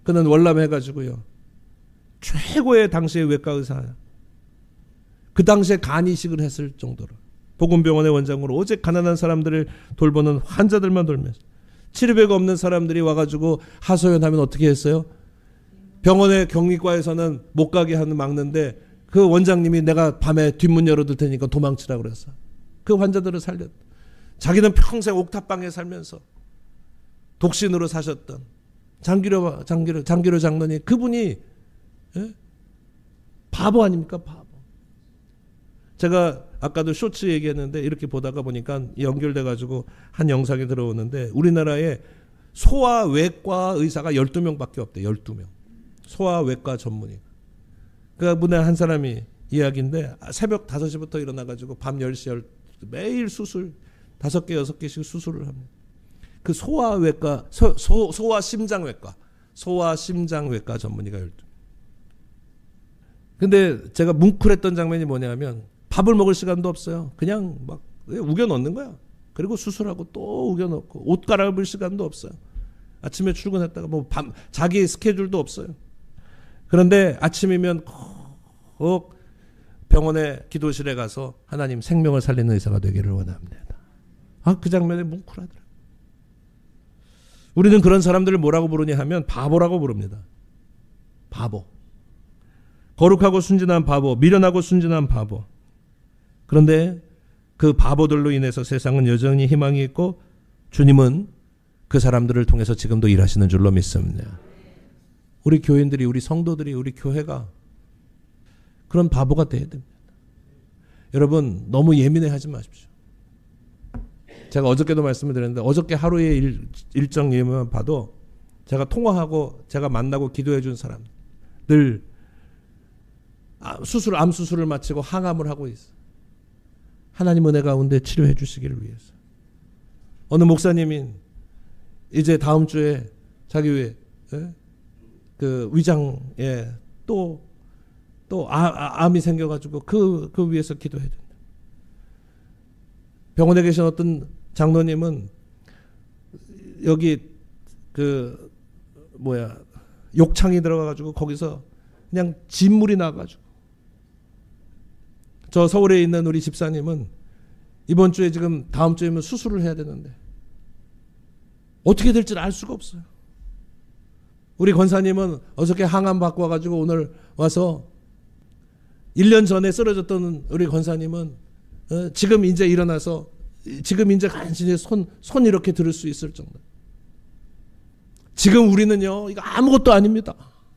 그는 월남해가지고요. 최고의 당시의 외과 의사. 그 당시에 간 이식을 했을 정도로. 복음병원의 원장으로 오직 가난한 사람들을 돌보는 환자들만 돌면서 치료비가 없는 사람들이 와가지고 하소연하면 어떻게 했어요? 병원의 격리과에서는 못 가게 하는 막는데 그 원장님이 내가 밤에 뒷문 열어둘 테니까 도망치라고 그랬어. 그 환자들을 살렸다. 자기는 평생 옥탑방에 살면서 독신으로 사셨던 장기로 장로니 그분이 바보 아닙니까? 바보. 제가 아까도 쇼츠 얘기했는데 이렇게 보다가 보니까 연결돼가지고 한 영상이 들어오는데 우리나라에 소아외과 의사가 12명밖에 없대. 12명. 소아외과 전문의. 그 분의 한 사람이 이야기인데 새벽 5시부터 일어나가지고 밤 10시 매일 수술 5개 6개씩 수술을 합니다. 그 소아외과 소아심장외과 전문의가 12명. 근데 제가 뭉클했던 장면이 뭐냐면 밥을 먹을 시간도 없어요. 그냥 막 우겨 넣는 거야. 그리고 수술하고 또 우겨 넣고 옷 갈아입을 시간도 없어요. 아침에 출근했다가 뭐 자기 스케줄도 없어요. 그런데 아침이면 꼭 병원의 기도실에 가서 하나님 생명을 살리는 의사가 되기를 원합니다. 그 장면에 뭉클하더라고요. 우리는 그런 사람들을 뭐라고 부르냐 하면 바보라고 부릅니다. 바보. 거룩하고 순진한 바보, 미련하고 순진한 바보. 그런데 그 바보들로 인해서 세상은 여전히 희망이 있고 주님은 그 사람들을 통해서 지금도 일하시는 줄로 믿습니다. 우리 교인들이, 우리 성도들이, 우리 교회가 그런 바보가 돼야 됩니다. 여러분 너무 예민해하지 마십시오. 제가 어저께도 말씀을 드렸는데 어저께 하루의 일정 예만 봐도 제가 통화하고 제가 만나고 기도해 준 사람들 암 수술을 마치고 항암을 하고 있어요. 하나님 은혜 가운데 치료해 주시기를 위해서. 어느 목사님이 이제 다음 주에 자기 그 위장에 또 암이 생겨가지고 그 위해서 기도해야 된다. 병원에 계신 어떤 장로님은 여기 욕창이 들어가가지고 거기서 그냥 진물이 나가지고 저 서울에 있는 우리 집사님은 이번 주에 지금 다음 주에면 수술을 해야 되는데 어떻게 될지 알 수가 없어요. 우리 권사님은 어저께 항암 받고 와가지고 오늘 와서 1년 전에 쓰러졌던 우리 권사님은 지금 이제 일어나서 지금 이제 간신히 손 이렇게 들을 수 있을 정도. 지금 우리는요 이거 아무것도 아닙니다.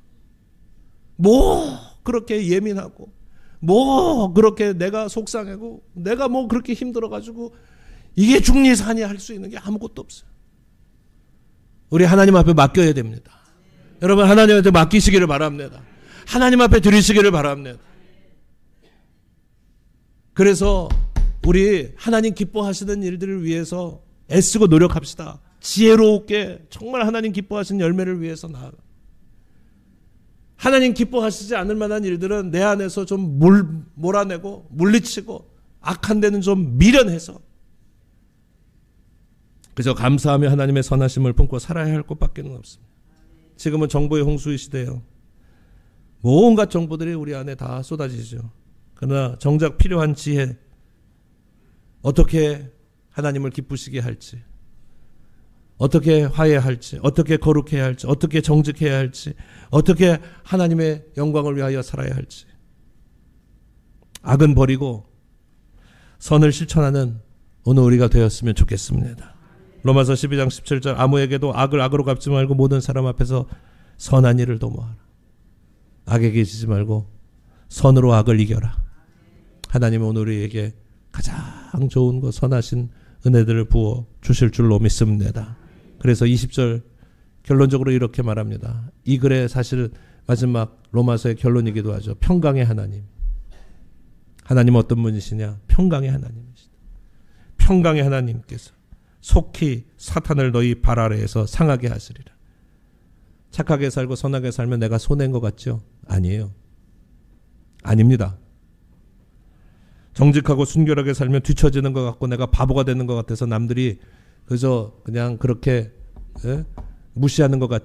뭐 그렇게 예민하고 뭐 그렇게 내가 속상하고 내가 뭐 그렇게 힘들어가지고 이게 중리산이 할 수 있는 게 아무것도 없어요. 우리 하나님 앞에 맡겨야 됩니다. 여러분 하나님한테 맡기시기를 바랍니다. 하나님 앞에 드리시기를 바랍니다. 그래서 우리 하나님 기뻐하시는 일들을 위해서 애쓰고 노력합시다. 지혜롭게 정말 하나님 기뻐하시는 열매를 위해서 나아가. 하나님 기뻐하시지 않을 만한 일들은 내 안에서 좀 몰아내고 물리치고 악한 데는 좀 미련해서 그저 감사하며 하나님의 선하심을 품고 살아야 할 것밖에 없습니다. 지금은 정보의 홍수의 시대예요. 온갖 정보들이 우리 안에 다 쏟아지죠. 그러나 정작 필요한 지혜, 어떻게 하나님을 기쁘시게 할지, 어떻게 화해할지, 어떻게 거룩해야 할지, 어떻게 정직해야 할지, 어떻게 하나님의 영광을 위하여 살아야 할지. 악은 버리고 선을 실천하는 오늘 우리가 되었으면 좋겠습니다. 로마서 12장 17절 아무에게도 악을 악으로 갚지 말고 모든 사람 앞에서 선한 일을 도모하라. 악에게 지지 말고 선으로 악을 이겨라. 하나님은 오늘 우리에게 가장 좋은 것 선하신 은혜들을 부어 주실 줄로 믿습니다. 그래서 20절 결론적으로 이렇게 말합니다. 이 글의 사실 마지막 로마서의 결론이기도 하죠. 평강의 하나님. 하나님은 어떤 분이시냐? 평강의 하나님이시다. 평강의 하나님께서 속히 사탄을 너희 발 아래에서 상하게 하시리라. 착하게 살고 선하게 살면 내가 손해인 것 같죠? 아니에요. 아닙니다. 정직하고 순결하게 살면 뒤처지는 것 같고 내가 바보가 되는 것 같아서 남들이 그저 그냥 그렇게 무시하는 것 같죠?